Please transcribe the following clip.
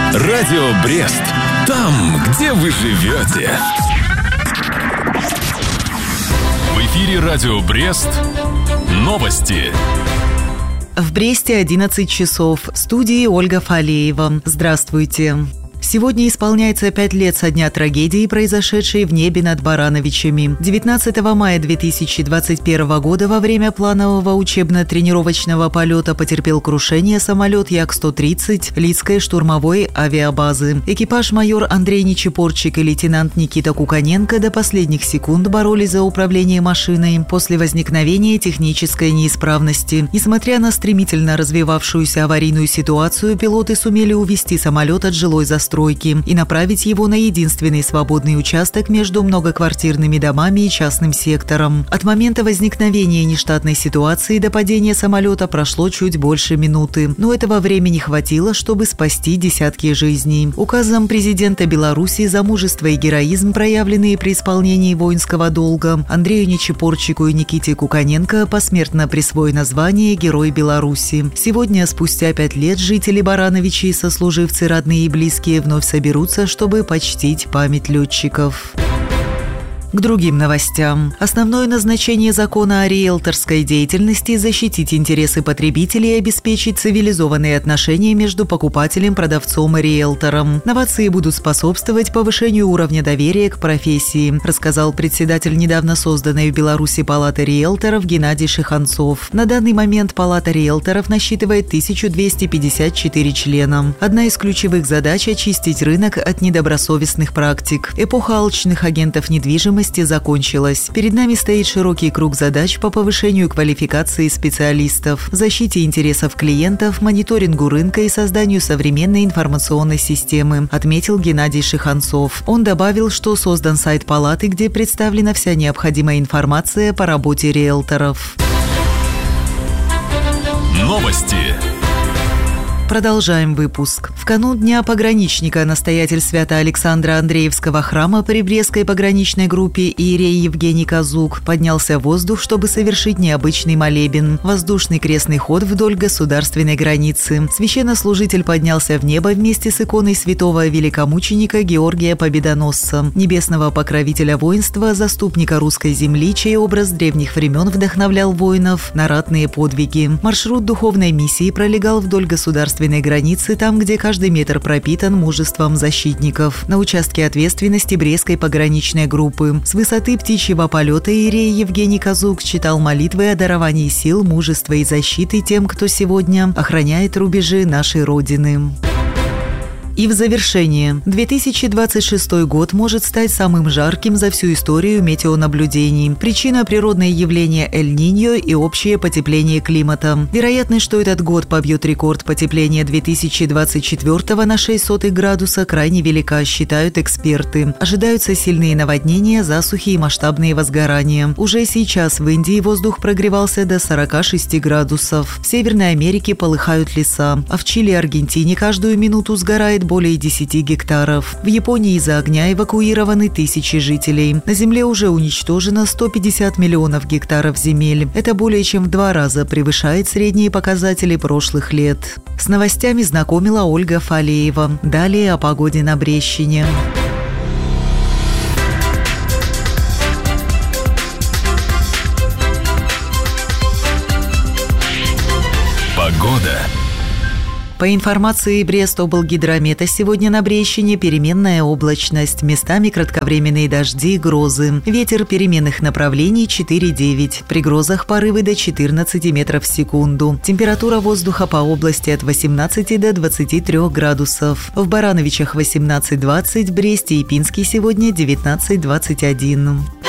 Радио Брест. Там, где вы живете. В эфире Радио Брест. Новости. В Бресте 11 часов. В студии Ольга Фалеева. Здравствуйте. Сегодня исполняется 5 лет со дня трагедии, произошедшей в небе над Барановичами. 19 мая 2021 года во время планового учебно-тренировочного полета потерпел крушение самолет Як-130 Лидской штурмовой авиабазы. Экипаж майор Андрей Нечипорчик и лейтенант Никита Куканенко до последних секунд боролись за управление машиной после возникновения технической неисправности. Несмотря на стремительно развивавшуюся аварийную ситуацию, пилоты сумели увести самолет от жилой застройки и направить его на единственный свободный участок между многоквартирными домами и частным сектором. От момента возникновения нештатной ситуации до падения самолета прошло чуть больше минуты, но этого времени хватило, чтобы спасти десятки жизней. Указом президента Беларуси за мужество и героизм, проявленные при исполнении воинского долга, Андрею Нечипорчику и Никите Куканенко посмертно присвоено звание Герой Беларуси. Сегодня, спустя 5 лет, жители Барановичей, сослуживцы, родные и близкие вновь соберутся, чтобы почтить память летчиков. К другим новостям. Основное назначение закона о риэлторской деятельности – защитить интересы потребителей и обеспечить цивилизованные отношения между покупателем, продавцом и риэлтором. Новации будут способствовать повышению уровня доверия к профессии, рассказал председатель недавно созданной в Беларуси палаты риэлторов Геннадий Шиханцов. На данный момент палата риэлторов насчитывает 1254 члена. Одна из ключевых задач – очистить рынок от недобросовестных практик. Эпоха алчных агентов недвижимости закончилась. Перед нами стоит широкий круг задач по повышению квалификации специалистов, защите интересов клиентов, мониторингу рынка и созданию современной информационной системы, отметил Геннадий Шиханцов. Он добавил, что создан сайт палаты, где представлена вся необходимая информация по работе риэлторов. Новости. Продолжаем выпуск. В канун Дня пограничника настоятель Свято-Александро-Андреевского храма при Брестской пограничной группе иерей Евгений Казук поднялся в воздух, чтобы совершить необычный молебен – воздушный крестный ход вдоль государственной границы. Священнослужитель поднялся в небо вместе с иконой святого великомученика Георгия Победоносца, небесного покровителя воинства, заступника русской земли, чей образ древних времен вдохновлял воинов на ратные подвиги. Маршрут духовной миссии пролегал вдоль государственной границы, там, где каждый метр пропитан мужеством защитников. На участке ответственности Брестской пограничной группы. С высоты птичьего полета иерей Евгений Казук читал молитвы о даровании сил, мужества и защиты тем, кто сегодня охраняет рубежи нашей Родины. И в завершение. 2026 год может стать самым жарким за всю историю метеонаблюдений. Причина – природное явление Эль-Ниньо и общее потепление климата. Вероятность, что этот год побьет рекорд потепления 2024 на 0,06 градуса, крайне велика, считают эксперты. Ожидаются сильные наводнения, засухи и масштабные возгорания. Уже сейчас в Индии воздух прогревался до 46 градусов. В Северной Америке полыхают леса, а в Чили и Аргентине каждую минуту сгорает более 10 гектаров. В Японии из-за огня эвакуированы тысячи жителей. На Земле уже уничтожено 150 миллионов гектаров земель. Это более чем в 2 раза превышает средние показатели прошлых лет. С новостями знакомила Ольга Фалеева. Далее о погоде на Брестщине. Погода. По информации Брестоблгидромета, сегодня на Брестщине переменная облачность, местами кратковременные дожди и грозы. Ветер переменных направлений 4-9, при грозах порывы до 14 метров в секунду. Температура воздуха по области от 18 до 23 градусов. В Барановичах 18-20, Бресте и Пинске сегодня 19-21.